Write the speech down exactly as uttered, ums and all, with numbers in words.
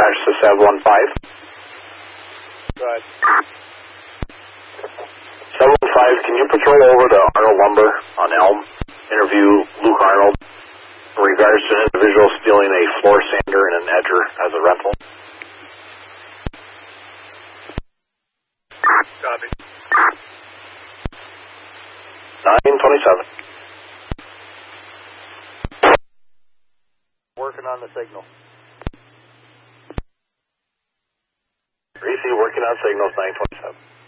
dispatch to seven one five. Go ahead. seven one five, can you patrol over to Arnold Lumber on Elm? Interview Luke Arnold in regards to an individual stealing a floor sander and an edger as a rental. Copy. nine twenty-seven. Working on the signal. Greasy working on signals, nine twenty-seven.